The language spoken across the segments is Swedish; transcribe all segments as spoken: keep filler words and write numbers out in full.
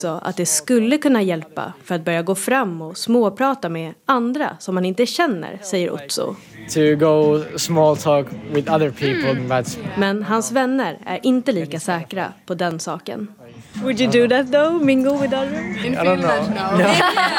Så att det skulle kunna hjälpa för att börja gå fram och småprata med andra som man inte känner, säger Otso. To go small talk with other people. But... Men hans vänner är inte lika säkra på den saken. Would you do that though? Mingle with others? In Finland, no. no.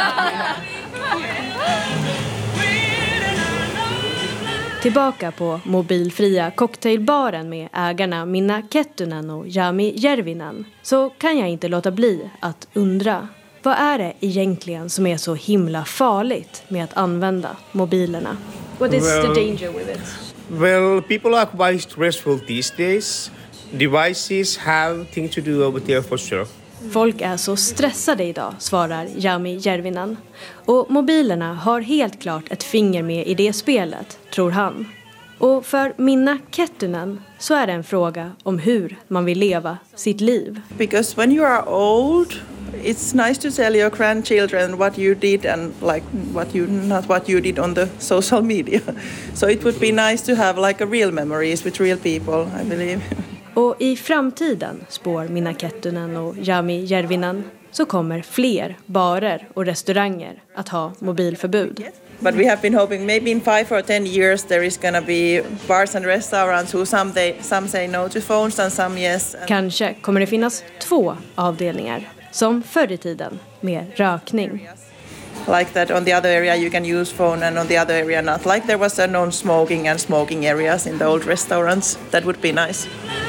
Tillbaka på mobilfria cocktailbaren med ägarna Minna Kettunen och Jami Järvinen så kan jag inte låta bli att undra. Vad är det egentligen som är så himla farligt med att använda mobilerna? What is well, the danger with it? Well, people are quite stressful these days. Devices have things to do over there for sure. Folk är så stressade idag, svarar Jami Järvinen. Och mobilerna har helt klart ett finger med i det spelet, tror han. Och för Minna Kettunen så är det en fråga om hur man vill leva sitt liv. Because when you are old, it's nice to tell your grandchildren what you did and like what you not what you did on the social media. So it would be nice to have like a real memories with real people, I believe. Och i framtiden, spår Minna Kettunen och Jami Järvinen, så kommer fler barer och restauranger att ha mobilförbud. But we have been hoping maybe in five or ten years there is gonna be bars and restaurants who some they, some say no to phones and some yes. And... Kanske kommer det finnas två avdelningar, som förr i tiden, med rökning. Like that on the other area you can use phone and on the other area not. Like there was a non-smoking and smoking areas in the old restaurants. That would be nice.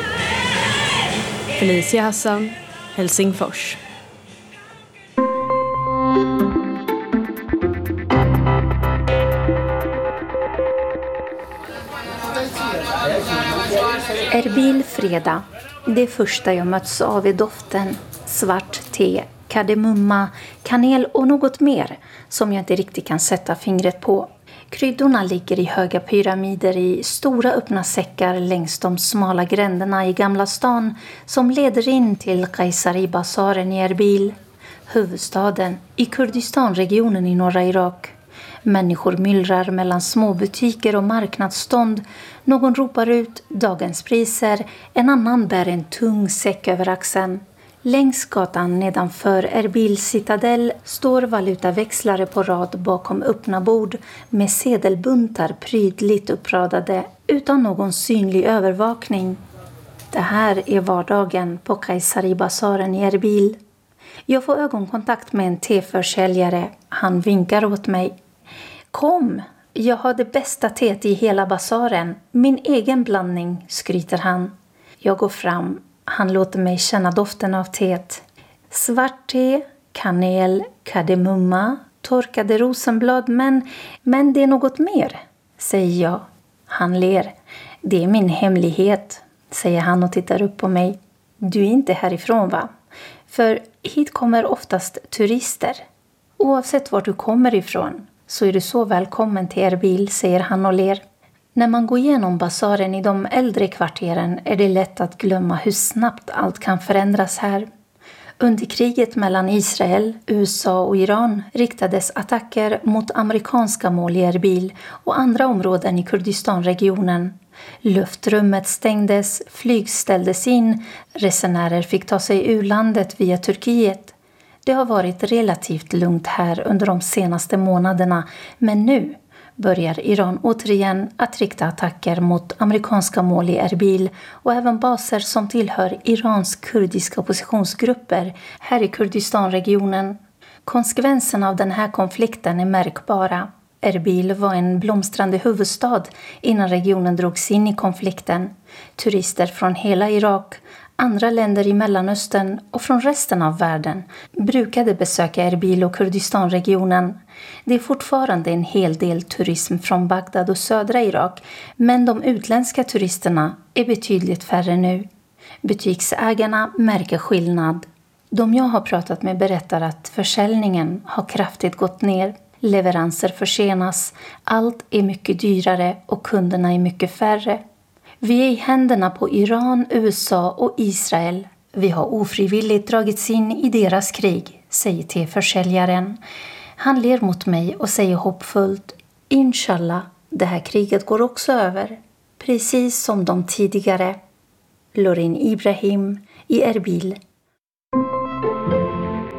Felicia Hassan, Helsingfors. Erbil fredag. Det första jag möts av är doften. Svart te, kardemumma, kanel och något mer som jag inte riktigt kan sätta fingret på. Kryddorna ligger i höga pyramider i stora öppna säckar längs de smala gränderna i Gamla stan som leder in till Kayseri-basaren i Erbil, huvudstaden i Kurdistanregionen i norra Irak. Människor myllrar mellan små butiker och marknadsstånd. Någon ropar ut dagens priser, en annan bär en tung säck över axeln. Längs gatan nedanför Erbil citadell står valutaväxlare på rad bakom öppna bord med sedelbuntar prydligt uppradade utan någon synlig övervakning. Det här är vardagen på Kayseri-basaren i Erbil. Jag får ögonkontakt med en teförsäljare. Han vinkar åt mig. Kom, jag har det bästa teet i hela basaren. Min egen blandning, skryter han. Jag går fram. Han låter mig känna doften av teet. Svart te, kanel, kardemumma, torkade rosenblad, men, men det är något mer, säger jag. Han ler. Det är min hemlighet, säger han och tittar upp på mig. Du är inte härifrån, va? För hit kommer oftast turister. Oavsett var du kommer ifrån så är du så välkommen till Erbil, säger han och ler. När man går igenom basaren i de äldre kvarteren är det lätt att glömma hur snabbt allt kan förändras här. Under kriget mellan Israel, U S A och Iran riktades attacker mot amerikanska mål i Erbil och andra områden i Kurdistanregionen. Luftrummet stängdes, flyg ställdes in, resenärer fick ta sig ur landet via Turkiet. Det har varit relativt lugnt här under de senaste månaderna, men nu börjar Iran återigen att rikta attacker mot amerikanska mål i Erbil och även baser som tillhör Irans kurdiska oppositionsgrupper här i Kurdistanregionen. Konsekvenserna av den här konflikten är märkbara. Erbil var en blomstrande huvudstad innan regionen drogs in i konflikten. Turister från hela Irak, andra länder i Mellanöstern och från resten av världen brukade besöka Erbil och Kurdistanregionen. Det är fortfarande en hel del turism från Bagdad och södra Irak, men de utländska turisterna är betydligt färre nu. Butiksägarna märker skillnad. De jag har pratat med berättar att försäljningen har kraftigt gått ner. Leveranser försenas, allt är mycket dyrare och kunderna är mycket färre. Vi är i händerna på Iran, U S A och Israel. Vi har ofrivilligt dragits in i deras krig, säger teförsäljaren. Han ler mot mig och säger hoppfullt: Inshallah, det här kriget går också över. Precis som de tidigare. Lorin Ibrahim i Erbil.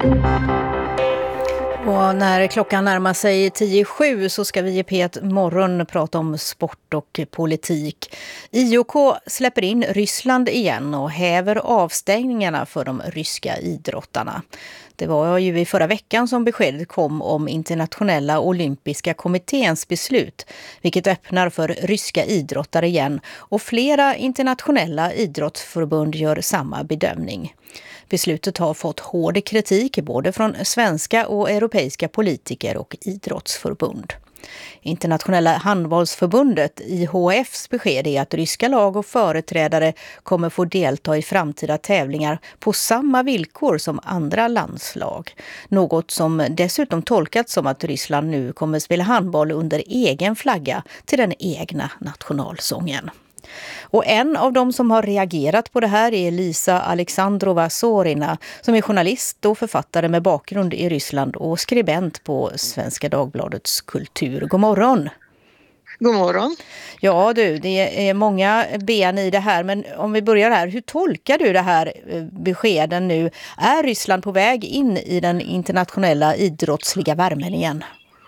Och när klockan närmar sig tio sju så ska vi ge P ett morgon prata om sport och politik. I O K släpper in Ryssland igen och häver avstängningarna för de ryska idrottarna. Det var ju i förra veckan som beskedet kom om internationella olympiska kommitténs beslut, vilket öppnar för ryska idrottare igen, och flera internationella idrottsförbund gör samma bedömning. Beslutet har fått hård kritik både från svenska och europeiska politiker och idrottsförbund. Internationella handbollsförbundet I H F:s besked är att ryska lag och företrädare kommer få delta i framtida tävlingar på samma villkor som andra landslag. Något som dessutom tolkats som att Ryssland nu kommer spela handboll under egen flagga till den egna nationalsången. Och en av dem som har reagerat på det här är Lisa Alexandrova Zorina, som är journalist och författare med bakgrund i Ryssland och skribent på Svenska Dagbladets kultur. God morgon! God morgon! Ja du, det är många ben i det här, men om vi börjar här, hur tolkar du det här beskeden nu? Är Ryssland på väg in i den internationella idrottsliga värmen igen?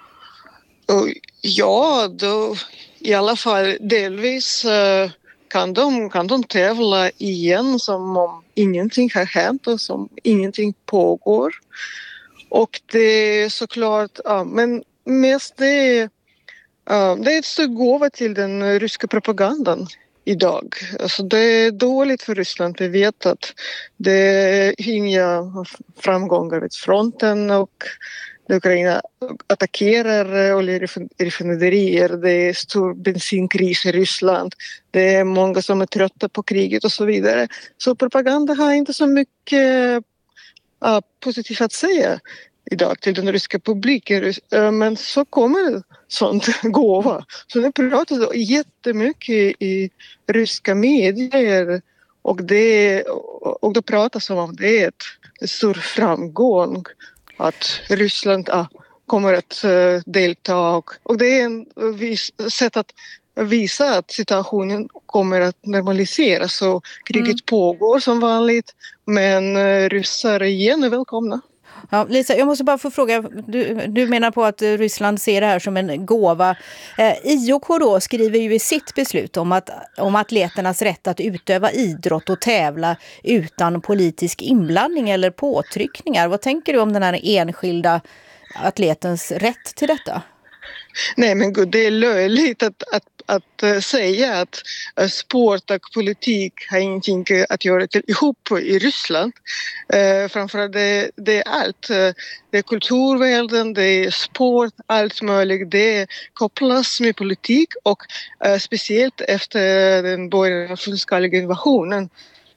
Ja, då, i alla fall delvis uh, kan, de, kan de tävla igen som om ingenting har hänt och som ingenting pågår. Och det är såklart, uh, men mest det, uh, det är ett stort gåva till den ryska propagandan idag. Alltså det är dåligt för Ryssland. Vi vet att det är inga framgångar vid fronten och Ukraina attackerar oljeraffinaderier, det är stor bensinkris i Ryssland, det är många som är trötta på kriget och så vidare. Så propaganda har inte så mycket uh, positivt att säga idag till den ryska publiken. Uh, men så kommer sånt gåva. Så det pratas jättemycket i ryska medier och, det, och då pratas om det är ett stor framgång att Ryssland uh, kommer att uh, delta och, och det är en vis, sätt att visa att situationen kommer att normaliseras. Så kriget mm. pågår som vanligt, men uh, ryssar igen är välkomna. Ja, Lisa, jag måste bara få fråga, du, du menar på att Ryssland ser det här som en gåva. Eh, I O K då skriver ju i sitt beslut om, att, om atleternas rätt att utöva idrott och tävla utan politisk inblandning eller påtryckningar. Vad tänker du om den här enskilda atletens rätt till detta? Nej men gud, det är löjligt att, att, att uh, säga att uh, sport och politik har ingenting att göra till, ihop i Ryssland. Uh, framförallt det, det är allt. Uh, det är kulturvärlden, det är sport, allt möjligt. Det kopplas med politik och uh, speciellt efter den början av fullskaliga invasionen.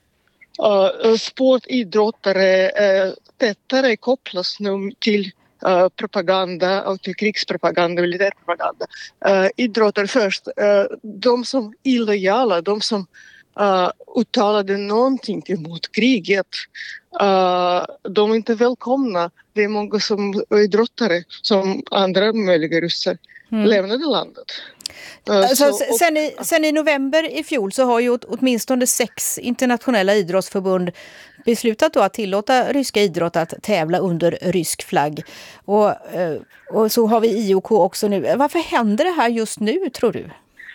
Uh, sportidrottare uh, tättare kopplas nu till Uh, propaganda och till krigspropaganda, militärpropaganda. Uh, idrottare först. Uh, de som illojala, de som uh, uttalade någonting emot kriget, uh, de är inte välkomna. Det är många som idrottare som andra möjliga ryssar mm. lämnade landet. Alltså, så, och, sen, i, sen i november i fjol så har ju åtminstone sex internationella idrottsförbund beslutat då att tillåta ryska idrott att tävla under rysk flagg. Och, och så har vi I O K också nu. Varför händer det här just nu, tror du?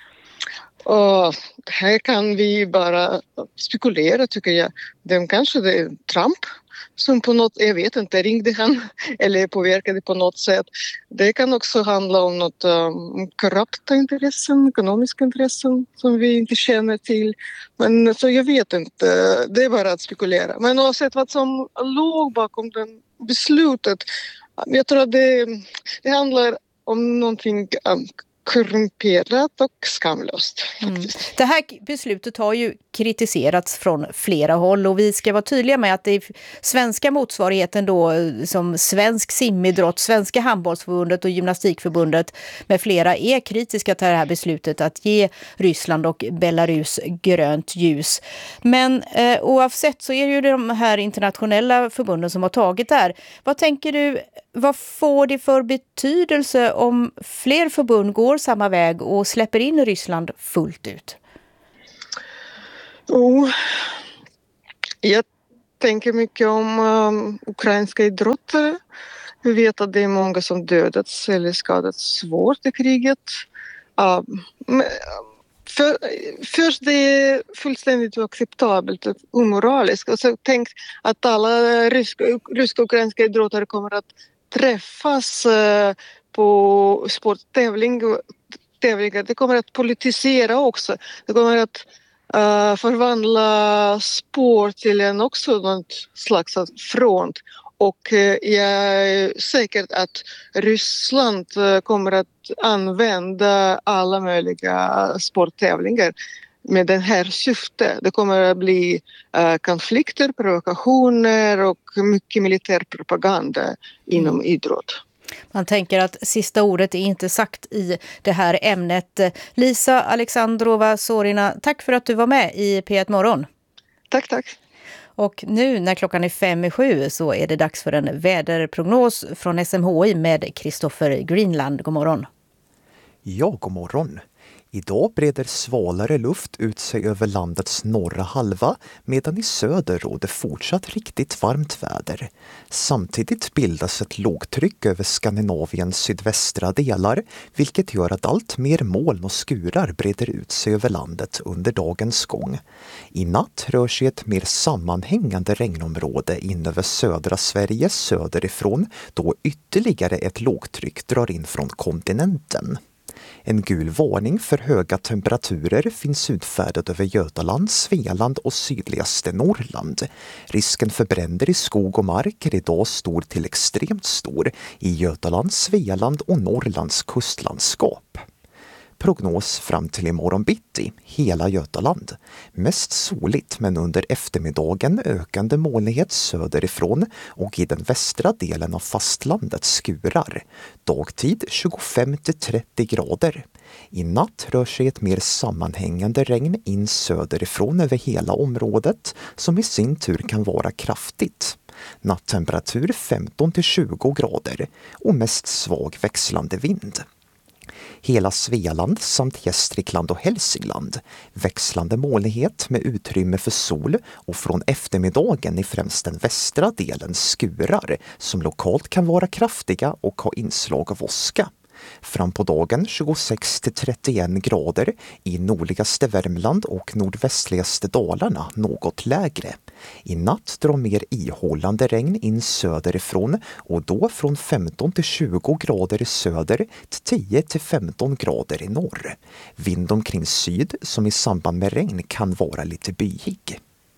Och här kan vi bara spekulera, tycker jag. Den kanske det är Trump som på något, jag vet inte, ringde han eller påverkade på något sätt. Det kan också handla om något um, korrupta intressen, ekonomiska intressen som vi inte känner till. Men så jag vet inte, det är bara att spekulera. Men oavsett vad som låg bakom det beslutet, jag tror att det, det handlar om någonting um, korrumperat och skamlöst. Mm. Det här beslutet har ju kritiserats från flera håll och vi ska vara tydliga med att det är svenska motsvarigheten då som Svensk simidrott, Svenska handbollsförbundet och Gymnastikförbundet med flera är kritiska till det här beslutet att ge Ryssland och Belarus grönt ljus. Men eh, oavsett så är det ju de här internationella förbunden som har tagit det här. Vad tänker du, vad får det för betydelse om fler förbund går samma väg och släpper in Ryssland fullt ut? Oh, jag tänker mycket om um, ukrainska idrottare. Vi vet att det är många som dödats eller skadats svårt i kriget. Uh, men, för, först det är fullständigt oacceptabelt och omoraliskt. Och så tänk att alla ryska, ryska och ukrainska idrottare kommer att träffas uh, på sporttävlingar. Det kommer att politisera också. Det kommer att uh, förvandla sport till en också något slags front. Och uh, jag är säker att Ryssland uh, kommer att använda alla möjliga sporttävlingar med den här syftet. Det kommer att bli uh, konflikter, provokationer och mycket militär propaganda inom mm. idrott. Man tänker att sista ordet är inte sagt i det här ämnet. Lisa Alexandrova Zorina, tack för att du var med i P ett Morgon. Tack, tack. Och nu när klockan är fem i sju så är det dags för en väderprognos från S M H I med Kristoffer Greenland. God morgon. Ja, god morgon. Idag breder svalare luft ut sig över landets norra halva medan i söder råder fortsatt riktigt varmt väder. Samtidigt bildas ett lågtryck över Skandinaviens sydvästra delar vilket gör att allt mer moln och skurar breder ut sig över landet under dagens gång. I natt rör sig ett mer sammanhängande regnområde in över södra Sverige söderifrån då ytterligare ett lågtryck drar in från kontinenten. En gul varning för höga temperaturer finns utfärdad över Götaland, Svealand och sydligaste Norrland. Risken för bränder i skog och mark är idag stor till extremt stor i Götaland, Svealand och Norrlands kustlandskap. Prognos fram till imorgon bitti, hela Götaland. Mest soligt men under eftermiddagen ökande molnighet söderifrån och i den västra delen av fastlandet skurar. Dagtid tjugofem till trettio grader. I natt rör sig ett mer sammanhängande regn in söderifrån över hela området som i sin tur kan vara kraftigt. Nattemperatur femton till tjugo grader och mest svag växlande vind. Hela Svealand samt Gästrikland och Hälsingland. Växlande molnighet med utrymme för sol och från eftermiddagen i främst den västra delen skurar som lokalt kan vara kraftiga och ha inslag av åska. Fram på dagen tjugosex till trettioen grader, i nordligaste Värmland och nordvästligaste Dalarna något lägre. I natt drar mer ihållande regn in söderifrån och då från femton till tjugo grader i söder till tio till femton grader i norr. Vind omkring syd som i samband med regn kan vara lite byig.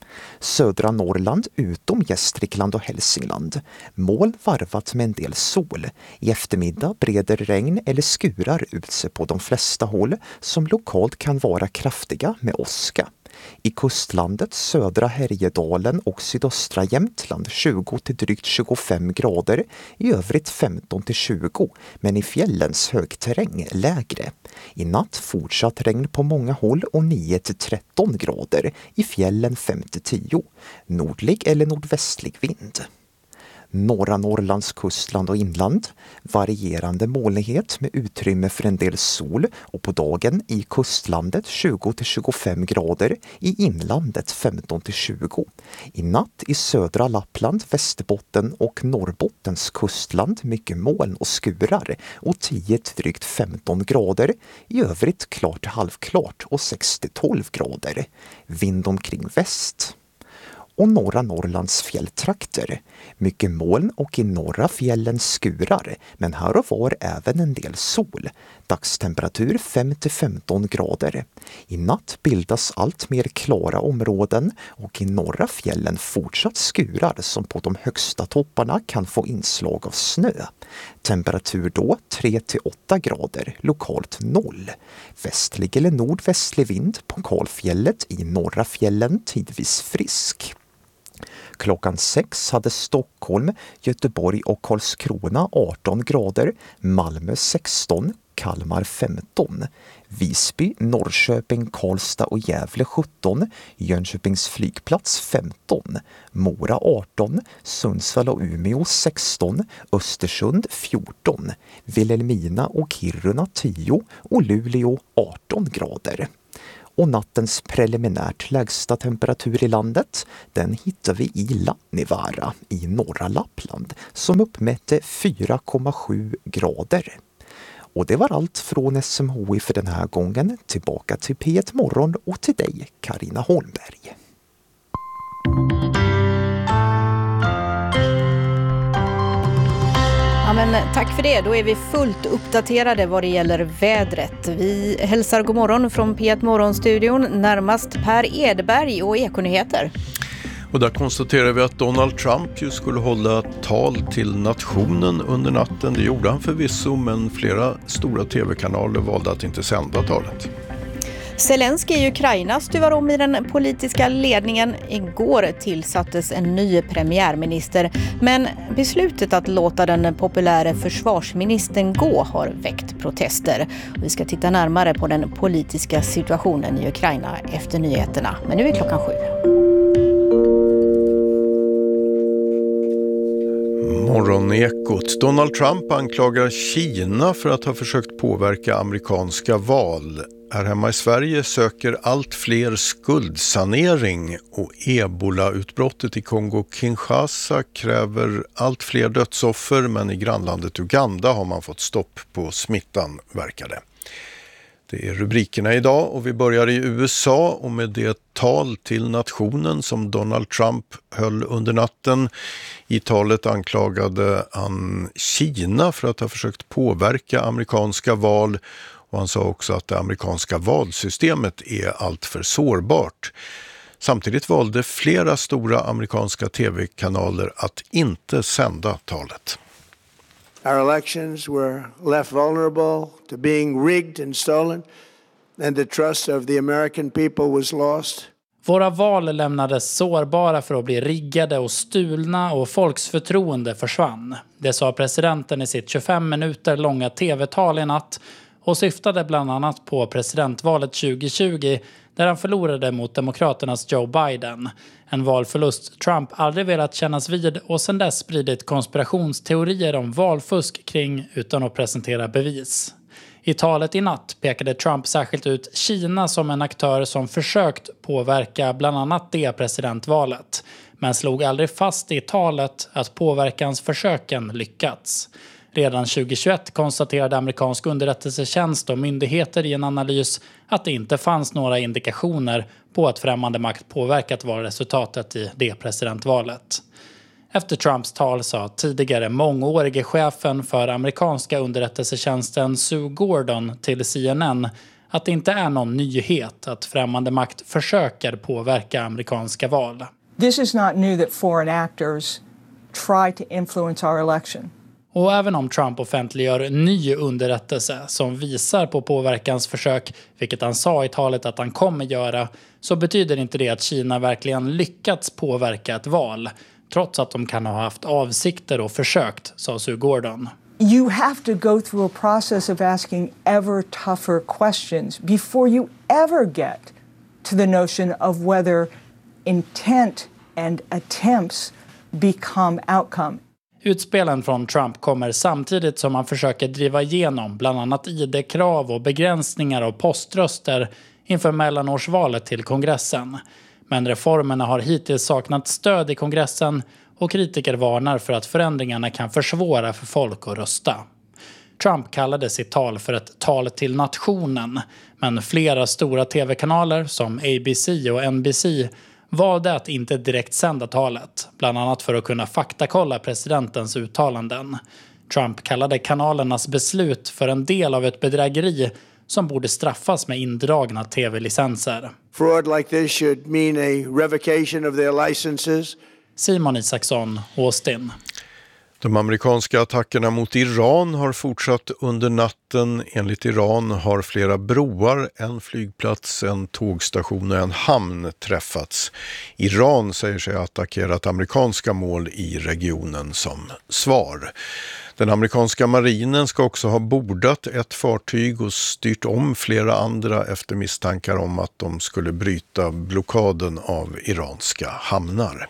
Södra Norrland utom Gästrikland och Hälsingland. Moln varvat med en del sol. I eftermiddag breder regn eller skurar ut sig på de flesta håll som lokalt kan vara kraftiga med åska. I kustlandet södra Härjedalen och sydöstra Jämtland tjugo till drygt tjugofem grader, i övrigt femton till tjugo, men i fjällens högterräng lägre. I natt fortsatt regn på många håll och nio till tretton grader, i fjällen fem till tio. Nordlig eller nordvästlig vind. Norra Norrlands kustland och inland, varierande molnighet med utrymme för en del sol och på dagen i kustlandet tjugo till tjugofem grader, i inlandet femton till tjugo. I natt i södra Lappland, Västerbotten och Norrbottens kustland mycket moln och skurar och tio till drygt femton grader, i övrigt klart till halvklart och sex till tolv grader. Vind omkring väst. Och norra Norrlands fjälltrakter. Mycket moln och i norra fjällen skurar, men här och var även en del sol. Dagstemperatur fem till femton grader. I natt bildas allt mer klara områden och i norra fjällen fortsatt skurar som på de högsta topparna kan få inslag av snö. Temperatur då tre till åtta grader, lokalt noll. Västlig eller nordvästlig vind på kalfjället, i norra fjällen tidvis frisk. Klockan sex hade Stockholm, Göteborg och Karlskrona arton grader, Malmö sexton, Kalmar femton, Visby, Norrköping, Karlstad och Gävle sjutton, Jönköpings flygplats femton, Mora arton, Sundsvall och Umeå sexton, Östersund fjorton, Vilhelmina och Kiruna tio och Luleå arton grader. Och nattens preliminärt lägsta temperatur i landet, den hittar vi i Lannivara i norra Lappland som uppmätte fyra komma sju grader. Och det var allt från S M H I för den här gången. Tillbaka till P ett Morgon och till dig, Carina Holmberg. Ja, men tack för det. Då är vi fullt uppdaterade vad det gäller vädret. Vi hälsar god morgon från P ett Morgonstudion, närmast Per Edberg och Ekonyheter. Och där konstaterar vi att Donald Trump ju skulle hålla tal till nationen under natten. Det gjorde han förvisso, men flera stora tv-kanaler valde att inte sända talet. Zelensky i Ukraina stuvar om i den politiska ledningen. Igår tillsattes en ny premiärminister, men beslutet att låta den populära försvarsministern gå har väckt protester. Vi ska titta närmare på den politiska situationen i Ukraina efter nyheterna. Men nu är klockan sju. Morgonekot. Donald Trump anklagar Kina för att ha försökt påverka amerikanska val. Här hemma i Sverige söker allt fler skuldsanering och ebola-utbrottet i Kongo-Kinshasa kräver allt fler dödsoffer, men i grannlandet Uganda har man fått stopp på smittan, verkar det. Det är rubrikerna idag och vi börjar i U S A och med det tal till nationen som Donald Trump höll under natten. I talet anklagade han Kina för att ha försökt påverka amerikanska val. Och han sa också att det amerikanska valsystemet är alltför sårbart. Samtidigt valde flera stora amerikanska tv-kanaler att inte sända talet. Our elections were left vulnerable to being rigged and stolen, and the trust of the American people was lost. Våra val lämnades sårbara för att bli riggade och stulna och folks förtroende försvann. Det sa presidenten i sitt tjugofem minuter långa tv-tal i natt och syftade bland annat på presidentvalet tjugo tjugo där han förlorade mot demokraternas Joe Biden. En valförlust Trump aldrig velat kännas vid och sedan dess spridit konspirationsteorier om valfusk kring utan att presentera bevis. I talet i natt pekade Trump särskilt ut Kina som en aktör som försökt påverka bland annat det presidentvalet, men slog aldrig fast i talet att påverkansförsöken lyckats. Redan tjugo tjugoett konstaterade amerikansk underrättelsetjänst och myndigheter i en analys att det inte fanns några indikationer på att främmande makt påverkat valresultatet i det presidentvalet. Efter Trumps tal sa tidigare mångårige chefen för amerikanska underrättelsetjänsten Sue Gordon till C N N att det inte är någon nyhet att främmande makt försöker påverka amerikanska val. This is not new that foreign actors try to influence our election. Och även om Trump offentliggör ny underrättelse som visar på påverkansförsök, vilket han sa i talet att han kommer göra, så betyder inte det att Kina verkligen lyckats påverka ett val, trots att de kan ha haft avsikter och försökt, sa Sue Gordon. You have to go through a process of asking ever tougher questions before you ever get to the notion of whether intent and attempts become outcome. Utspelen från Trump kommer samtidigt som han försöker driva igenom bland annat I D-krav och begränsningar av poströster inför mellanårsvalet till kongressen. Men reformerna har hittills saknat stöd i kongressen och kritiker varnar för att förändringarna kan försvåra för folk att rösta. Trump kallade sitt tal för ett tal till nationen, men flera stora tv-kanaler som A B C och N B C valde att inte direkt sända talet, bland annat för att kunna faktakolla presidentens uttalanden. Trump kallade kanalernas beslut för en del av ett bedrägeri som borde straffas med indragna tv-licenser. Fraud like this should mean a revocation of their licenses. Simon Isaksson, Austin. De amerikanska attackerna mot Iran har fortsatt under natten. Enligt Iran har flera broar, en flygplats, en tågstation och en hamn träffats. Iran säger sig ha attackerat amerikanska mål i regionen som svar. Den amerikanska marinen ska också ha bordat ett fartyg och styrt om flera andra efter misstankar om att de skulle bryta blockaden av iranska hamnar.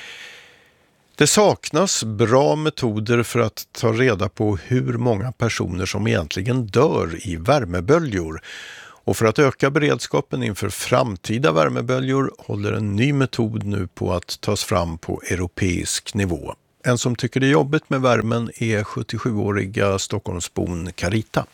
Det saknas bra metoder för att ta reda på hur många personer som egentligen dör i värmeböljor. Och för att öka beredskapen inför framtida värmeböljor håller en ny metod nu på att tas fram på europeisk nivå. En som tycker det är jobbigt med värmen är sjuttiosjuåriga Stockholmsbon Carita.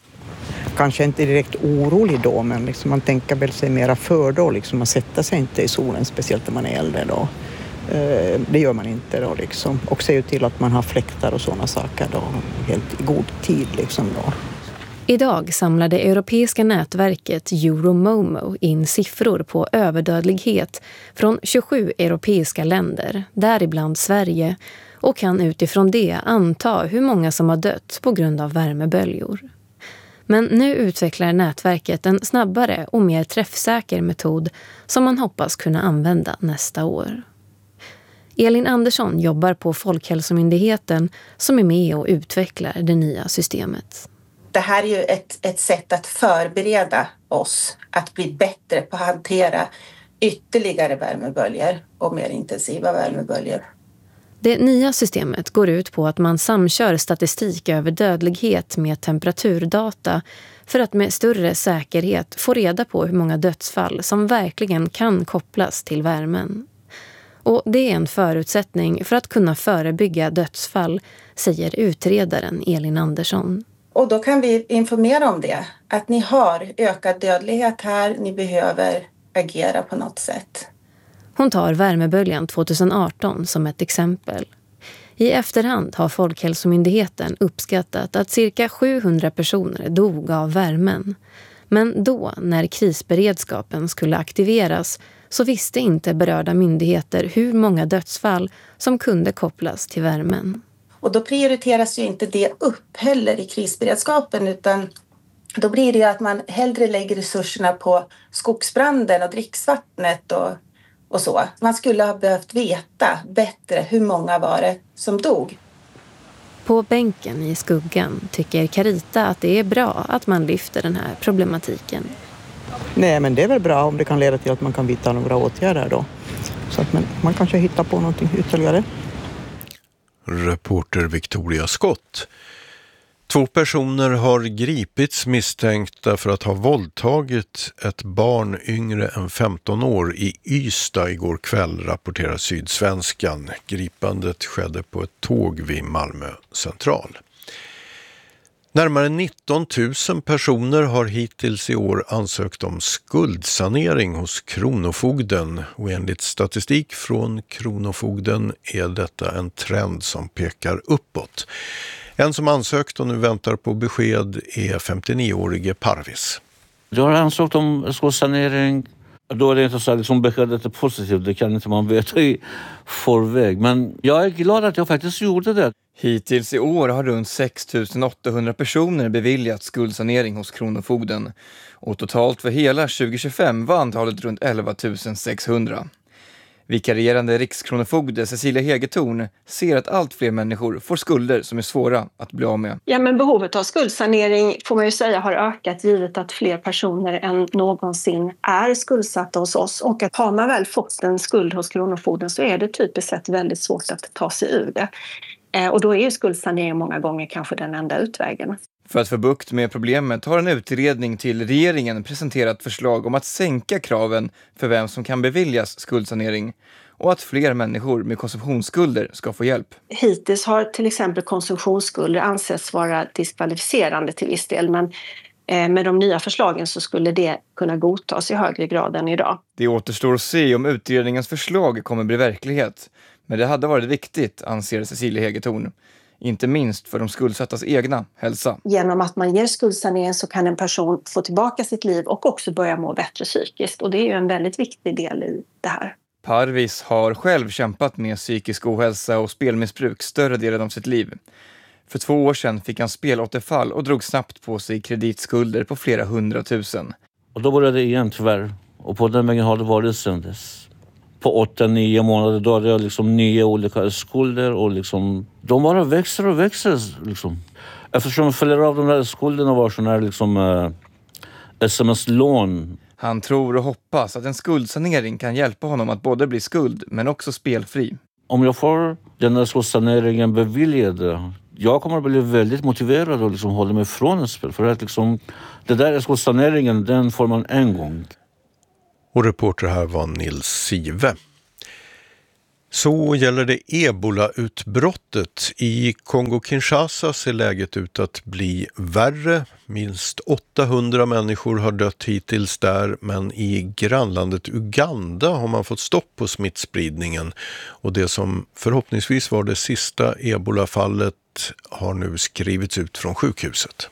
Kanske inte direkt orolig då, men liksom man tänker väl sig mera för då. Liksom man sätter sig inte i solen, speciellt när man är äldre då. Eh, det gör man inte då liksom. Och ser ju till att man har fläktar och sådana saker då, helt i god tid liksom då. Idag samlar det europeiska nätverket Euromomo in siffror på överdödlighet från tjugosju europeiska länder, däribland Sverige, och kan utifrån det anta hur många som har dött på grund av värmeböljor. Men nu utvecklar nätverket en snabbare och mer träffsäker metod som man hoppas kunna använda nästa år. Elin Andersson jobbar på Folkhälsomyndigheten som är med och utvecklar det nya systemet. Det här är ju ett, ett sätt att förbereda oss att bli bättre på att hantera ytterligare värmeböljor och mer intensiva värmeböljor. Det nya systemet går ut på att man samkör statistik över dödlighet med temperaturdata för att med större säkerhet få reda på hur många dödsfall som verkligen kan kopplas till värmen. Och det är en förutsättning för att kunna förebygga dödsfall, säger utredaren Elin Andersson. Och då kan vi informera om det, att ni har ökad dödlighet här, ni behöver agera på något sätt. Hon tar värmeböljan tjugoarton som ett exempel. I efterhand har Folkhälsomyndigheten uppskattat att cirka sjuhundra personer dog av värmen. Men då, när krisberedskapen skulle aktiveras, så visste inte berörda myndigheter hur många dödsfall som kunde kopplas till värmen. Och då prioriteras ju inte det upp heller i krisberedskapen, utan då blir det ju att man hellre lägger resurserna på skogsbranden och dricksvattnet och, och så. Man skulle ha behövt veta bättre hur många var det som dog. På bänken i skuggan tycker Carita att det är bra att man lyfter den här problematiken. Nej, men det är väl bra om det kan leda till att man kan vidta några åtgärder då. Så att man, man kanske hittar på någonting ytterligare. Reporter Victoria Skott. Två personer har gripits misstänkta för att ha våldtagit ett barn yngre än femton år i Ystad igår kväll, rapporterar Sydsvenskan. Gripandet skedde på ett tåg vid Malmö central. Närmare nitton tusen personer har hittills i år ansökt om skuldsanering hos Kronofogden, och enligt statistik från Kronofogden är detta en trend som pekar uppåt. En som ansökt och nu väntar på besked är femtionio-årige Parvis. Jag har ansökt om skuldsanering. Då är det inte så att liksom beskedet är positivt, det kan inte man veta i förväg. Men jag är glad att jag faktiskt gjorde det. Hittills i år har runt sex tusen åttahundra personer beviljat skuldsanering hos Kronofogden. Och totalt för hela tjugo tjugofem var antalet runt elva tusen sexhundra. Vikarierande rikskronofogde Cecilia Hegetorn ser att allt fler människor får skulder som är svåra att bli av med. Ja, men behovet av skuldsanering får man ju säga har ökat, givet att fler personer än någonsin är skuldsatta hos oss. Och att har man väl fått en skuld hos Kronofogden så är det typiskt sett väldigt svårt att ta sig ur det. Och då är ju skuldsanering många gånger kanske den enda utvägen. För att få bukt med problemet har en utredning till regeringen presenterat förslag om att sänka kraven för vem som kan beviljas skuldsanering och att fler människor med konsumtionsskulder ska få hjälp. Hittills har till exempel konsumtionsskulder ansetts vara diskvalificerande till viss del, men med de nya förslagen så skulle det kunna godtas i högre grad än idag. Det återstår att se om utredningens förslag kommer bli verklighet, men det hade varit viktigt, anser Cecilia Hegetorn. Inte minst för de skuldsattas egna hälsa. Genom att man ger skuldsanering så kan en person få tillbaka sitt liv och också börja må bättre psykiskt. Och det är ju en väldigt viktig del i det här. Parvis har själv kämpat med psykisk ohälsa och spelmissbruk större delen av sitt liv. För två år sedan fick han spelåterfall och drog snabbt på sig kreditskulder på flera hundratusen. Och då började det igen tyvärr. Och på den vägen har det varit sedan dess. På åtta, nio månader då hade jag liksom nio olika skulder och liksom, de bara växer och växer liksom. Eftersom flera av de där skulderna var sådana här liksom äh, sms-lån. Han tror och hoppas att en skuldsanering kan hjälpa honom att både bli skuld men också spelfri. Om jag får den här skuldsaneringen beviljad, jag kommer att bli väldigt motiverad och liksom hålla mig från ett spel. För att liksom, det där är skuldsaneringen, den får man en gång. Och reporter här var Nils Sive. Så gäller det Ebola-utbrottet. I Kongo-Kinshasa ser läget ut att bli värre. Minst åttahundra människor har dött hittills där, men i grannlandet Uganda har man fått stopp på smittspridningen. Och det som förhoppningsvis var det sista Ebola-fallet har nu skrivits ut från sjukhuset.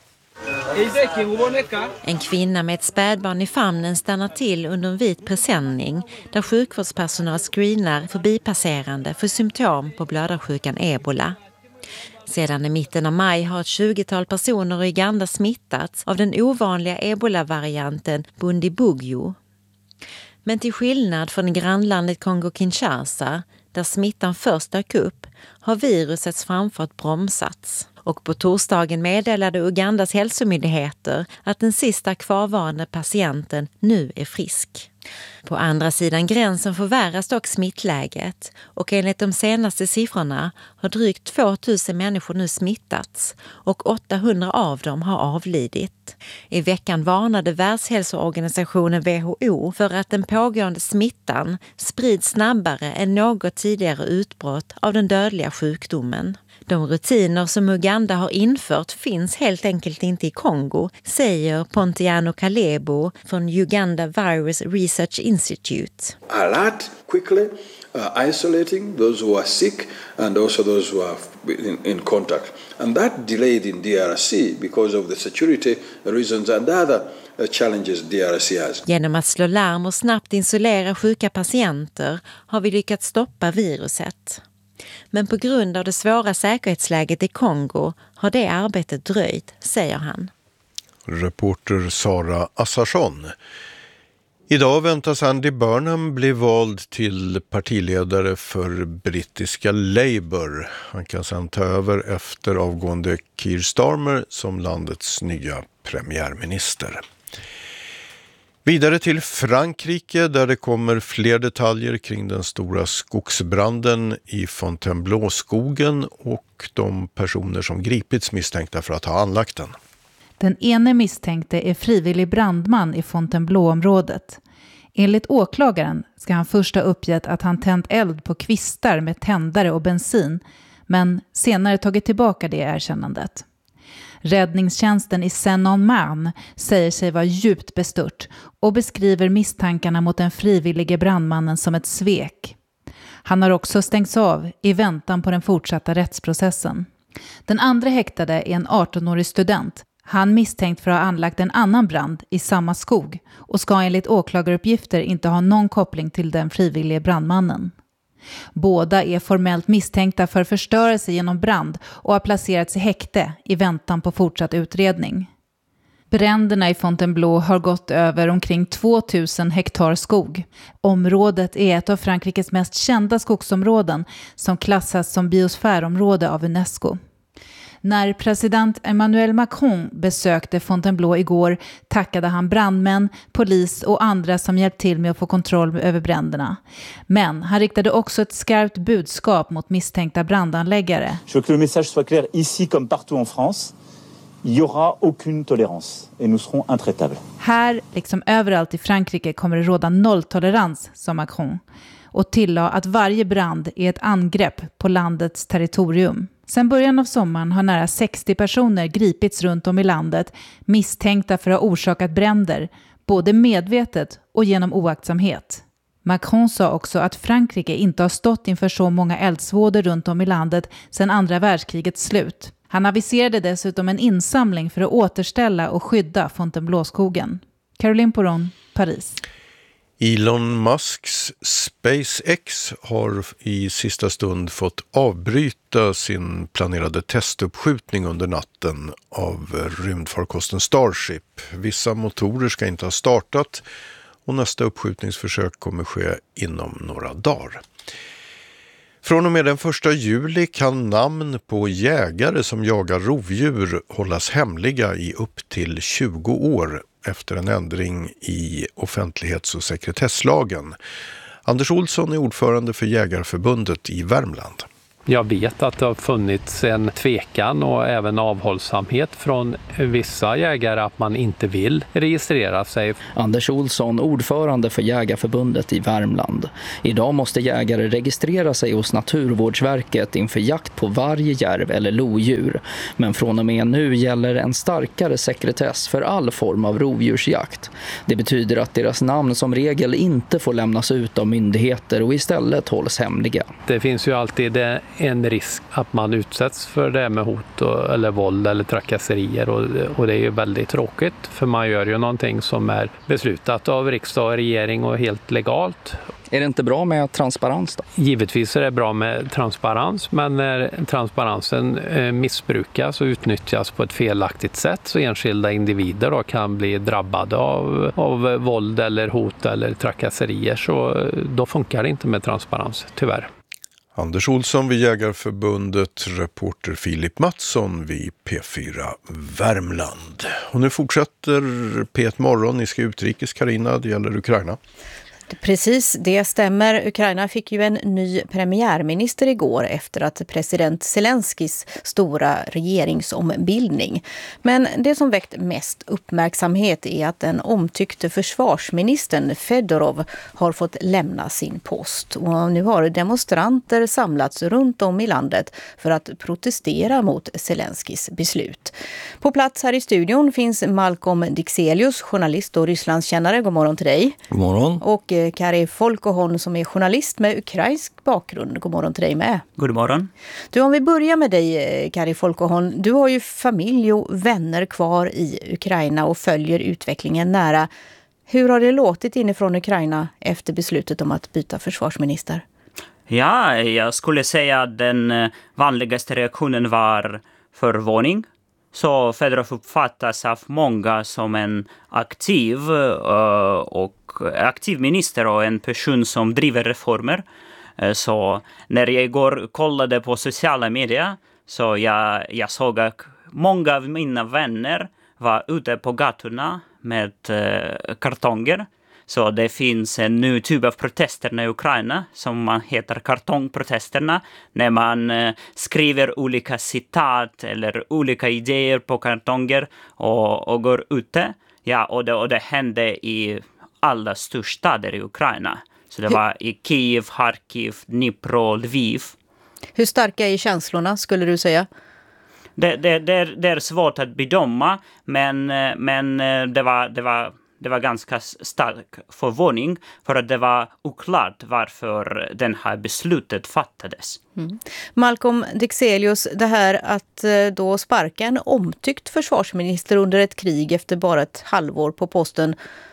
En kvinna med ett spädbarn i famnen stannar till under en vit presenning där sjukvårdspersonal screenar förbipasserande för symptom på blödarsjukan Ebola. Sedan i mitten av maj har ett tjugotal personer i Uganda smittats av den ovanliga Ebola-varianten Bundibugyo. Men till skillnad från grannlandet Kongo-Kinshasa, där smittan först dök upp, har virusets framfart bromsats. Och på torsdagen meddelade Ugandas hälsomyndigheter att den sista kvarvarande patienten nu är frisk. På andra sidan gränsen förvärras dock smittläget och enligt de senaste siffrorna har drygt tvåtusen människor nu smittats och åttahundra av dem har avlidit. I veckan varnade Världshälsoorganisationen W H O för att den pågående smittan sprids snabbare än något tidigare utbrott av den dödliga sjukdomen. De rutiner som Uganda har infört finns helt enkelt inte i Kongo, säger Pontiano Kalebo från Uganda Virus Research Institute. Alert quickly, uh, isolating those who are sick and also those who are in, in contact. And that delayed in D R C because of the security reasons and other challenges D R C has. Genom att slå larm och snabbt isolera sjuka patienter har vi lyckats stoppa viruset. Men på grund av det svåra säkerhetsläget i Kongo har det arbetet dröjt, säger han. Reporter Sara Assarsson. Idag väntas Andy Burnham bli vald till partiledare för brittiska Labour. Han kan sedan ta över efter avgående Keir Starmer som landets nya premiärminister. Vidare till Frankrike där det kommer fler detaljer kring den stora skogsbranden i Fontainebleau-skogen och de personer som gripits misstänkta för att ha anlagt den. Den ene misstänkte är frivillig brandman i Fontainebleau-området. Enligt åklagaren ska han först ha uppgett att han tänt eld på kvistar med tändare och bensin, men senare tagit tillbaka det erkännandet. Räddningstjänsten i Seine-en-Marne säger sig vara djupt bestört och beskriver misstankarna mot den frivillige brandmannen som ett svek. Han har också stängts av i väntan på den fortsatta rättsprocessen. Den andra häktade är en arton-årig student. Han misstänkt för att ha anlagt en annan brand i samma skog och ska enligt åklagaruppgifter inte ha någon koppling till den frivillige brandmannen. Båda är formellt misstänkta för förstörelse genom brand och har placerats i häkte i väntan på fortsatt utredning. Bränderna i Fontainebleau har gått över omkring tvåtusen hektar skog. Området är ett av Frankrikes mest kända skogsområden som klassas som biosfärområde av UNESCO. När president Emmanuel Macron besökte Fontainebleau igår tackade han brandmän, polis och andra som hjälpt till med att få kontroll över bränderna. Men han riktade också ett skarpt budskap mot misstänkta brandanläggare. Je veux que le message soit clair ici comme partout en France. Il y aura aucune tolérance et nous serons intraitables. Här, liksom överallt i Frankrike, kommer det råda nolltolerans, sa Macron. Och tillade att varje brand är ett angrepp på landets territorium. Sen början av sommaren har nära sextio personer gripits runt om i landet misstänkta för att ha orsakat bränder, både medvetet och genom oaktsamhet. Macron sa också att Frankrike inte har stått inför så många eldsvådor runt om i landet sedan andra världskrigets slut. Han aviserade dessutom en insamling för att återställa och skydda Fontainebleau-skogen. Caroline Poron, Paris. Elon Musks SpaceX har i sista stund fått avbryta sin planerade testuppskjutning under natten av rymdfarkosten Starship. Vissa motorer ska inte ha startat och nästa uppskjutningsförsök kommer ske inom några dagar. Från och med den första juli kan namn på jägare som jagar rovdjur hållas hemliga i upp till tjugo år efter en ändring i offentlighets- och sekretesslagen. Anders Olsson är ordförande för Jägarförbundet i Värmland. Jag vet att det har funnits en tvekan och även avhållsamhet från vissa jägare att man inte vill registrera sig. Anders Olsson, ordförande för Jägarförbundet i Värmland. Idag måste jägare registrera sig hos Naturvårdsverket inför jakt på varje järv eller lodjur. Men från och med nu gäller en starkare sekretess för all form av rovdjursjakt. Det betyder att deras namn som regel inte får lämnas ut av myndigheter och istället hålls hemliga. Det finns ju alltid en risk att man utsätts för det med hot och, eller våld eller trakasserier och, och det är ju väldigt tråkigt för man gör ju någonting som är beslutat av riksdag och regering och helt legalt. Är det inte bra med transparens då? Givetvis är det bra med transparens, men när transparensen eh, missbrukas och utnyttjas på ett felaktigt sätt så enskilda individer då kan bli drabbade av, av våld eller hot eller trakasserier, så då funkar det inte med transparens, tyvärr. Anders Olsson vid Jägarförbundet, reporter Filip Mattsson vid P fyra Värmland. Och nu fortsätter P ett Morgon, ni ska utrikes Carina, det gäller Ukraina. Precis, det stämmer. Ukraina fick ju en ny premiärminister igår efter att president Zelenskis stora regeringsombildning. Men det som väckt mest uppmärksamhet är att den omtyckte försvarsministern Fedorov har fått lämna sin post. Och nu har demonstranter samlats runt om i landet för att protestera mot Zelenskis beslut. På plats här i studion finns Malcolm Dixelius, journalist och Rysslandskännare. God morgon till dig. God morgon. Och Kari Folkohon som är journalist med ukrainsk bakgrund. God morgon till dig med. God morgon. Du, om vi börjar med dig, Kari Folkohon. Du har ju familj och vänner kvar i Ukraina och följer utvecklingen nära. Hur har det låtit inifrån Ukraina efter beslutet om att byta försvarsminister? Ja, jag skulle säga att den vanligaste reaktionen var förvåning. Så Fedorov uppfattas av många som en aktiv uh, och aktiv minister och en person som driver reformer. Uh, så när jag igår kollade på sociala medier så jag, jag såg att många av mina vänner var ute på gatorna med uh, kartonger. Så det finns en ny typ av protesterna i Ukraina som man heter kartongprotesterna. När man eh, skriver olika citat eller olika idéer på kartonger och, och går ute. Ja, och det, och det hände i alla storstäder i Ukraina. Så det var i Kiev, Kharkiv, Dnipro, Lviv. Hur starka är känslorna skulle du säga? Det, det, det, är, det är svårt att bedöma, men, men det var... Det var Det var ganska stark förvåning för att det var oklart varför den här beslutet fattades. Mm. Malcolm Dixelius, det här att då sparka en omtyckt försvarsminister under ett krig efter bara ett halvår på posten,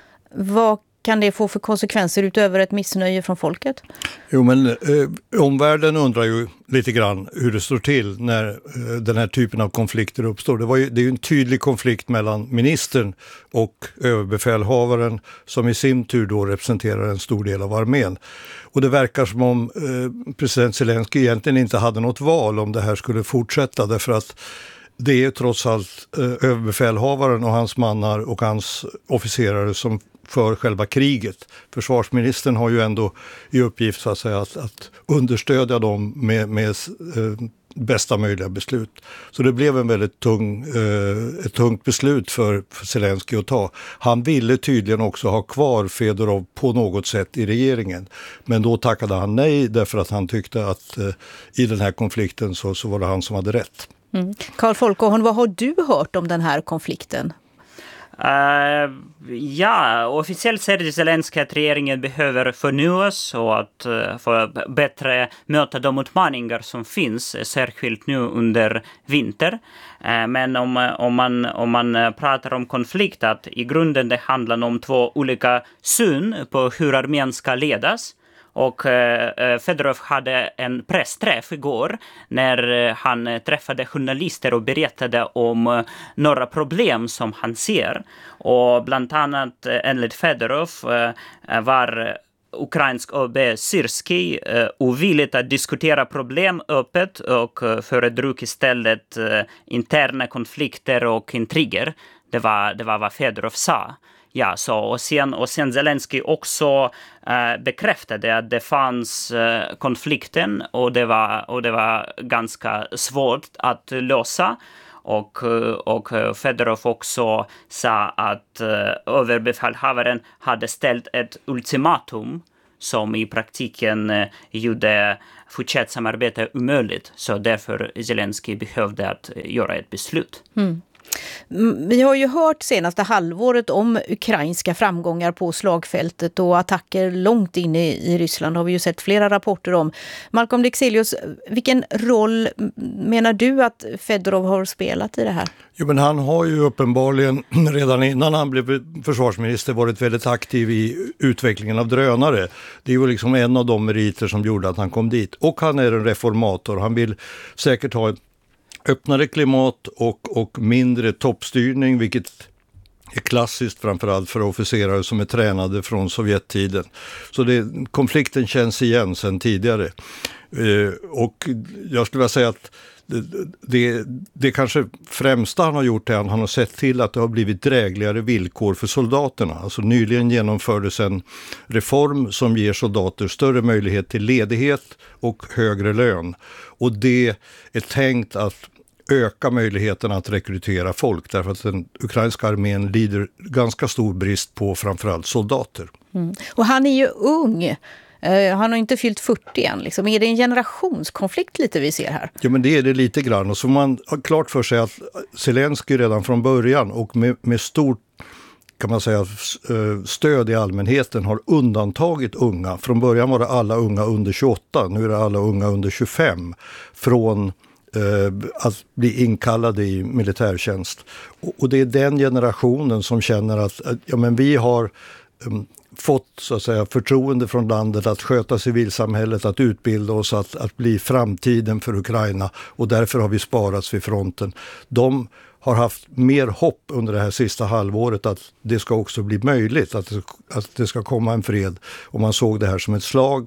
vad kan det få för konsekvenser utöver ett missnöje från folket? Jo, men eh, omvärlden undrar ju lite grann hur det står till när eh, den här typen av konflikter uppstår. Det, var ju, det är ju en tydlig konflikt mellan ministern och överbefälhavaren som i sin tur då representerar en stor del av armén. Och det verkar som om eh, president Zelensky egentligen inte hade något val om det här skulle fortsätta, därför att det är trots allt eh, överbefälhavaren och hans mannar och hans officerare som för själva kriget. Försvarsministern har ju ändå i uppgift så att säga att, att understödja dem med, med eh, bästa möjliga beslut. Så det blev en väldigt tung, eh, ett tungt beslut för, för Zelensky att ta. Han ville tydligen också ha kvar Fedorov på något sätt i regeringen. Men då tackade han nej därför att han tyckte att eh, i den här konflikten så, så var det han som hade rätt. Mm. Carl Folkohon, vad har du hört om den här konflikten? Uh, ja, officiellt säger Zelensky att regeringen behöver förnyas och att uh, för bättre möta de utmaningar som finns, särskilt nu under vinter. Uh, men om, om, man, om man pratar om konflikt, att i grunden det handlar om två olika syn på hur armén ska ledas. Och eh, Fedorov hade en pressträff igår när eh, han träffade journalister och berättade om eh, några problem som han ser. Och bland annat eh, enligt Fedorov eh, var ukrainsk O B Syrskij eh, ovilligt att diskutera problem öppet och eh, föredrog istället eh, interna konflikter och intriger. Det var, det var vad Fedorov sa. Ja, så, och sen, och sen Zelensky också eh, bekräftade att det fanns eh, konflikten och det, var, och det var ganska svårt att lösa. Och, och Fedorov också sa att eh, överbefälhavaren hade ställt ett ultimatum som i praktiken eh, gjorde fortsatt samarbete omöjligt. Så därför Zelensky behövde att göra ett beslut. Mm. Vi har ju hört senaste halvåret om ukrainska framgångar på slagfältet och attacker långt in i, i Ryssland har vi ju sett flera rapporter om. Malcolm Dexelius, vilken roll menar du att Fedorov har spelat i det här? Jo, men han har ju uppenbarligen redan innan han blev försvarsminister varit väldigt aktiv i utvecklingen av drönare. Det är ju liksom en av de meriter som gjorde att han kom dit. Och han är en reformator. Han vill säkert ha ett öppnare klimat och, och mindre toppstyrning, vilket är klassiskt framförallt för officerare som är tränade från Sovjettiden. Så det, konflikten känns igen sedan tidigare. Eh, och jag skulle vilja säga att det, det, det kanske främsta han har gjort är att han har sett till att det har blivit drägligare villkor för soldaterna. Alltså nyligen genomfördes en reform som ger soldater större möjlighet till ledighet och högre lön. Och det är tänkt att öka möjligheterna att rekrytera folk därför att den ukrainska armén lider ganska stor brist på framförallt soldater. Mm. Och han är ju ung. Uh, han har inte fyllt fyrtio än. Liksom. Är det en generationskonflikt lite vi ser här? Ja, men det är det lite grann. Och så man har klart för sig att Zelensky redan från början och med, med stort kan man säga, stöd i allmänheten har undantagit unga. Från början var det alla unga under tjugoåtta, nu är det alla unga under tjugofem från att bli inkallade i militärtjänst. Och det är den generationen som känner att, att ja, men vi har um, fått så att säga, förtroende från landet att sköta civilsamhället, att utbilda oss, att, att bli framtiden för Ukraina och därför har vi sparats vid fronten. De har haft mer hopp under det här sista halvåret att det ska också bli möjligt, att det, att det ska komma en fred. Och man såg det här som ett slag.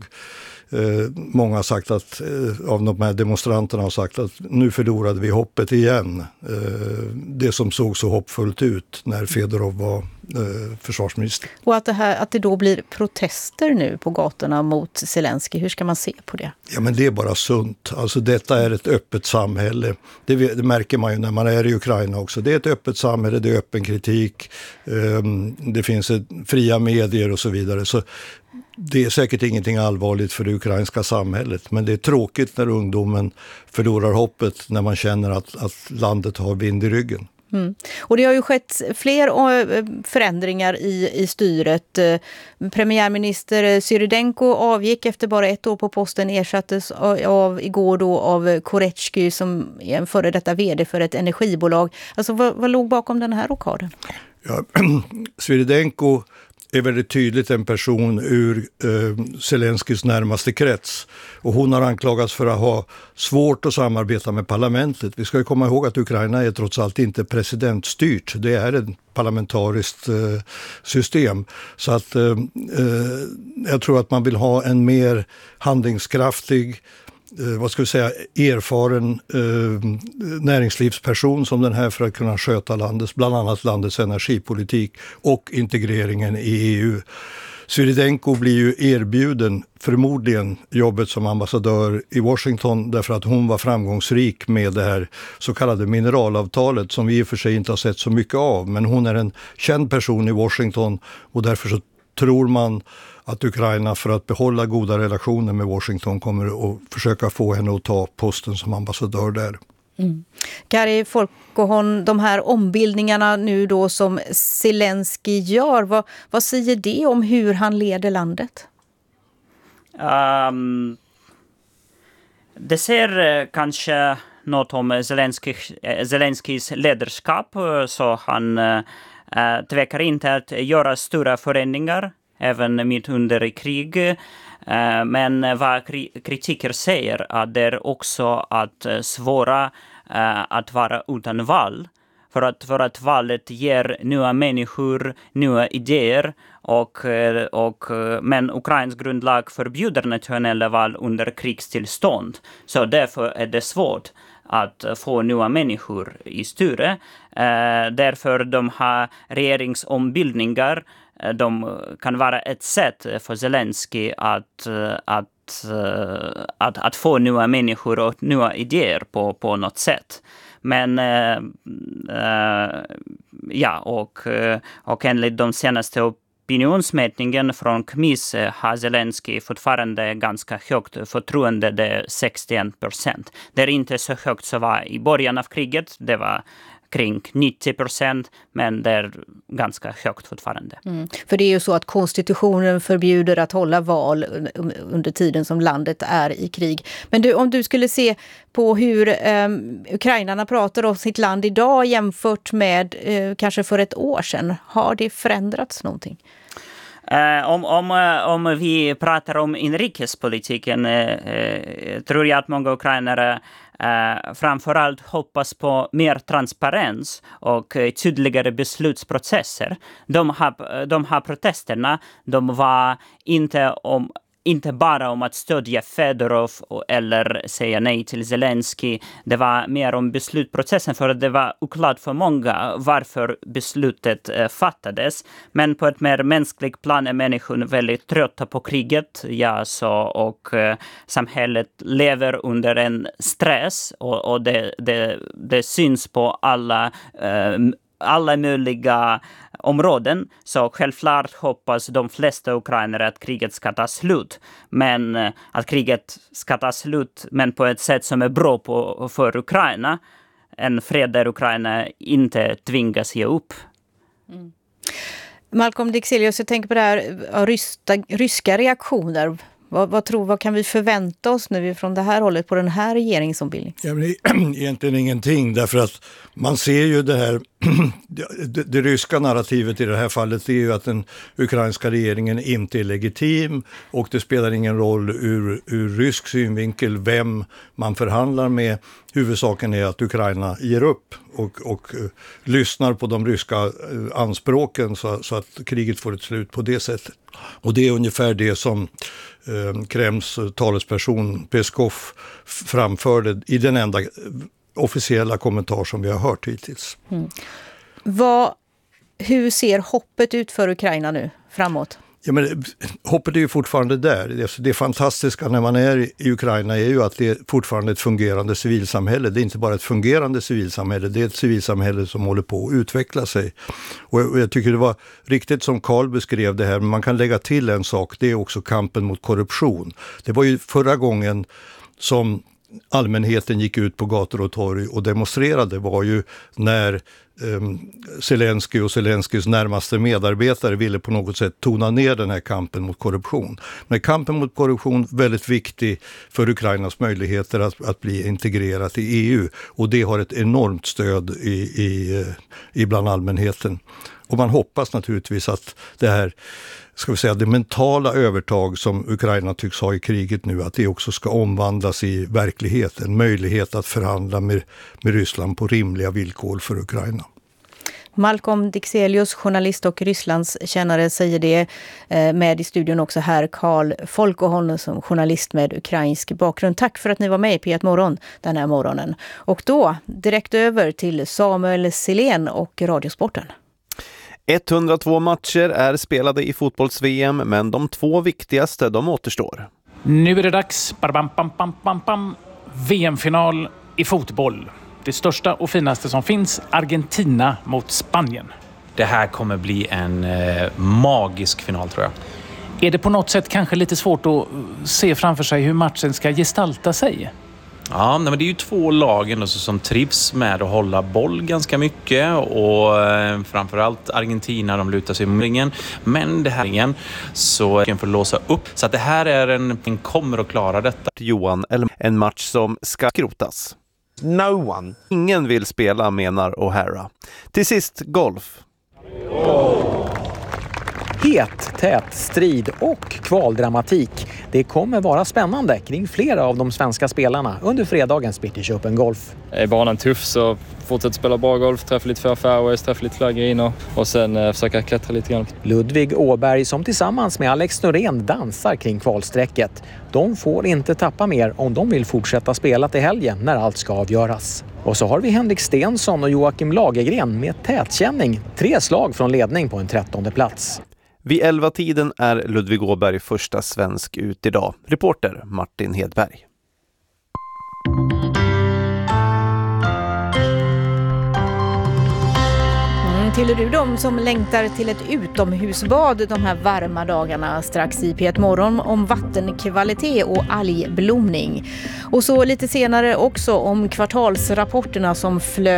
Eh, många har sagt att, eh, av de här demonstranterna har sagt att nu förlorade vi hoppet igen. Eh, det som såg så hoppfullt ut när Fedorov var eh, försvarsminister. Och att det, här, att det då blir protester nu på gatorna mot Zelensky, hur ska man se på det? Ja, men det är bara sunt. Alltså detta är ett öppet samhälle. Det, det märker man ju när man är i Ukraina också. Det är ett öppet samhälle, det är öppen kritik. Eh, det finns ett, fria medier och så vidare. Så det är säkert ingenting allvarligt för det ukrainska samhället, men det är tråkigt när ungdomen förlorar hoppet när man känner att, att landet har vind i ryggen. Mm. Och det har ju skett fler förändringar i, i styret. Premiärminister Syridenko avgick efter bara ett år på posten, ersattes av, igår då av Koretsky som är en före detta vd för ett energibolag. Alltså vad, vad låg bakom den här rockaden? Ja, Syridenko är väldigt tydligt en person ur eh, Zelenskys närmaste krets. Och hon har anklagats för att ha svårt att samarbeta med parlamentet. Vi ska ju komma ihåg att Ukraina är trots allt inte presidentstyrt. Det är ett parlamentariskt eh, system. Så att eh, eh, jag tror att man vill ha en mer handlingskraftig, Eh, vad ska vi säga, erfaren eh, näringslivsperson som den här för att kunna sköta landets, bland annat landets energipolitik och integreringen i E U. Syridenko blir ju erbjuden förmodligen jobbet som ambassadör i Washington därför att hon var framgångsrik med det här så kallade mineralavtalet som vi i och för sig inte har sett så mycket av. Men hon är en känd person i Washington och därför så tror man att Ukraina för att behålla goda relationer med Washington kommer att försöka få henne att ta posten som ambassadör där. Mm. Kari Folkohon, de här ombildningarna nu då som Zelensky gör, vad, vad säger det om hur han leder landet? Um, det ser uh, kanske något om Zelensky, uh, Zelenskys ledarskap, uh, så han uh, uh, tvekar inte att göra stora förändringar även mitt under krig. Men vad kritiker säger att det är också att svåra att vara utan val. För att, för att valet ger nya människor, nya idéer. Och, och, men Ukrains grundlag förbjuder nationella val under krigstillstånd. Så därför är det svårt att få nya människor i styre. Eh, därför de här regeringsombildningar, de kan vara ett sätt för Zelensky att, att, att, att få nya människor och nya idéer på, på något sätt. Men äh, äh, ja, och, och enligt de senaste opinionsmätningen från K M I S har Zelensky fortfarande ganska högt förtroende, det är sextioen procent. Det är inte så högt som var i början av kriget, det var kring nittio procent, men det är ganska högt fortfarande. Mm. För det är ju så att konstitutionen förbjuder att hålla val under tiden som landet är i krig. Men du, om du skulle se på hur eh, ukrainarna pratar om sitt land idag jämfört med eh, kanske för ett år sedan, har det förändrats någonting? Uh, om, om, om vi pratar om inrikespolitiken uh, uh, tror jag att många ukrainare uh, framförallt hoppas på mer transparens och uh, tydligare beslutsprocesser. De här, de här protesterna, de var inte om Inte bara om att stödja Fedorov eller säga nej till Zelensky. Det var mer om beslutsprocessen, för att det var oklart för många varför beslutet eh, fattades. Men på ett mer mänskligt plan är människor väldigt trötta på kriget. Ja, så, och eh, samhället lever under en stress och, och det, det, det syns på alla eh, alla möjliga områden. Så självklart hoppas de flesta ukrainare att kriget ska ta slut. Men att kriget ska ta slut, men på ett sätt som är bra på, för Ukraina. En fred där Ukraina inte tvingas ge upp. Mm. Malcolm Dixelius, jag tänker på det här, ryska, ryska reaktioner. Vad, vad, tror, vad kan vi förvänta oss nu från det här hållet på den här regeringsombildningen? Ja, men egentligen ingenting, därför att man ser ju det här, det, det ryska narrativet i det här fallet är ju att den ukrainska regeringen inte är legitim, och det spelar ingen roll ur, ur rysk synvinkel vem man förhandlar med. Huvudsaken är att Ukraina ger upp och, och uh, lyssnar på de ryska uh, anspråken så, så att kriget får ett slut på det sättet. Och det är ungefär det som uh, Kremls talesperson Peskov framförde i den enda officiella kommentar som vi har hört hittills. Mm. Vad, hur ser hoppet ut för Ukraina nu framåt? Ja, men hoppet är ju fortfarande där. Det, det fantastiska när man är i Ukraina är ju att det är fortfarande ett fungerande civilsamhälle. Det är inte bara ett fungerande civilsamhälle, det är ett civilsamhälle som håller på att utveckla sig. Och jag, och jag tycker det var riktigt som Carl beskrev det här, men man kan lägga till en sak, det är också kampen mot korruption. Det var ju förra gången som allmänheten gick ut på gator och torg och demonstrerade var ju när um, Zelensky och Zelenskys närmaste medarbetare ville på något sätt tona ner den här kampen mot korruption. Men kampen mot korruption är väldigt viktig för Ukrainas möjligheter att, att bli integrerat i E U, och det har ett enormt stöd i, i, i bland allmänheten. Och man hoppas naturligtvis att det här, ska vi säga, det mentala övertag som Ukraina tycks ha i kriget nu, att det också ska omvandlas i verklighet. En möjlighet att förhandla med, med Ryssland på rimliga villkor för Ukraina. Malcolm Dixelius, journalist och Rysslands kännare, säger det. Med i studion också här Carl Folkohon som journalist med ukrainsk bakgrund. Tack för att ni var med i P ett Morgon den här morgonen. Och då direkt över till Samuel Silén och Radiosporten. etthundratvå matcher är spelade i fotbolls-V M, men de två viktigaste de återstår. Nu är det dags. Bam, bam, bam, bam, bam. V M-final i fotboll. Det största och finaste som finns, Argentina mot Spanien. Det här kommer bli en eh, magisk final, tror jag. Är det på något sätt kanske lite svårt att se framför sig hur matchen ska gestalta sig? Ja, men det är ju två lagen som trivs med att hålla boll ganska mycket, och eh, framförallt Argentina, de lutar sig i ringen, men det här igen så kan få låsa upp, så att det här är en, en kommer att klara detta. Johan, eller en match som ska skrotas. No one. Ingen vill spela, menar O'Hara. Till sist golf. Het, tät, strid och kvaldramatik. Det kommer vara spännande kring flera av de svenska spelarna under fredagens British Open Golf. Är banan tuff så fortsätta spela bra golf, träffa lite fler fairways, träffa lite fler griner och sen eh, försöka klättra lite grann. Ludvig Åberg som tillsammans med Alex Norén dansar kring kvalsträcket. De får inte tappa mer om de vill fortsätta spela till helgen när allt ska avgöras. Och så har vi Henrik Stensson och Joakim Lagergren med tätkänning. Tre slag från ledning på en trettonde plats. Vid elva tiden är Ludvig Åberg första svensk ut idag. Reporter Martin Hedberg. Tillhör du de som längtar till ett utomhusbad de här varma dagarna? Strax i P ett Morgon om vattenkvalitet och algblomning. Och så lite senare också om kvartalsrapporterna som flög